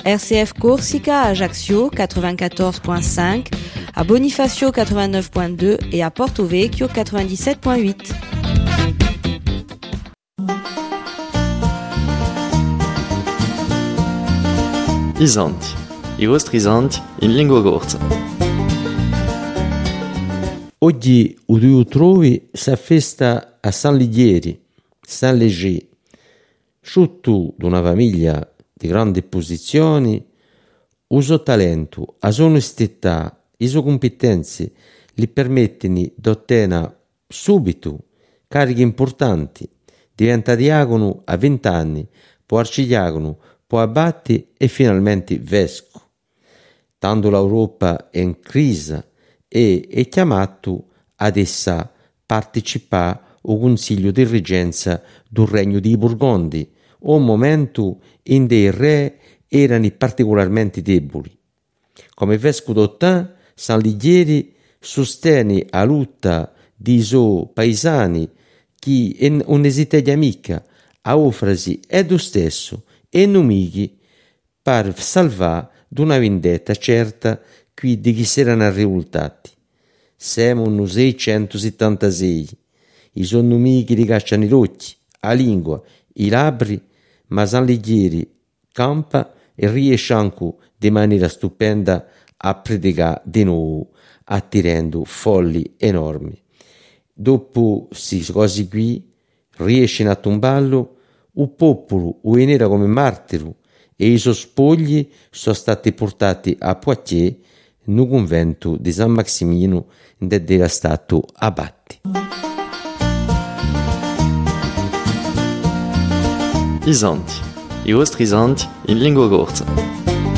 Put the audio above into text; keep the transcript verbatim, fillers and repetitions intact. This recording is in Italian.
R C F Corsica à Ajaccio quatre-vingt-quatorze virgule cinq, à Bonifacio quatre-vingt-neuf virgule deux et à Porto Vecchio quatre-vingt-dix-sept virgule huit. Isanti, i vostri isanti in lingua corsa. Oggi udiu trovi sa festa a San Ligieri, San Leger, sciutto d'una famiglia di grandi posizioni, il suo talento, la sua onestà, le sue competenze gli permettono di ottenere subito cariche importanti. Diventa diacono a venti anni, poi arcidiacono, poi abbatti e finalmente vescovo. Tanto l'Europa è in crisi e è chiamato ad essa partecipare al Consiglio di Reggenza del Regno di Burgondi, un momento in cui i re erano particolarmente deboli. Come vescovo d'Autun, San Ligieri sostiene la lotta dei suoi paesani che non esitano mica a offrirsi e lo stesso e nemici per salvare da una vendetta certa qui di chi si erano rivoltati. Siamo nel seicentosettantasei, i suoi nemici li cacciano i rocchi, la lingua, i labbri, ma San Ligieri campa e riesce anche di maniera stupenda a predicare di nuovo, attirando folli enormi. Dopo queste cose qui, riesce a tombarlo, il popolo lo venera come martiro e i suoi spogli sono stati portati a Poitiers, nel convento di San Maximino, dove era stato abbatti. Isanti, i vostri isanti in lingua corsa.